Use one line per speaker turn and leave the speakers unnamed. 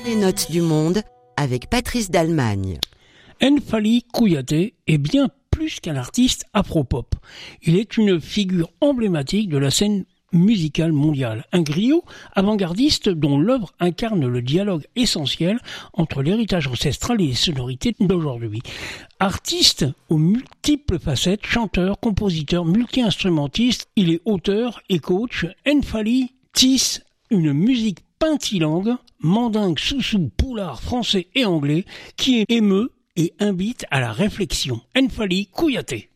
Les notes du monde avec Patrice Dalmagne.
N'Faly Kouyaté est bien plus qu'un artiste afro-pop. Il est une figure emblématique de la scène musicale mondiale. Un griot avant-gardiste dont l'œuvre incarne le dialogue essentiel entre l'héritage ancestral et les sonorités d'aujourd'hui. Artiste aux multiples facettes, chanteur, compositeur, multi-instrumentiste, il est auteur et coach. N'Faly tisse une musique pintilangue, mandingue, soussou, poulard, français et anglais, qui émeut et invite à la réflexion. N'Faly Kouyaté.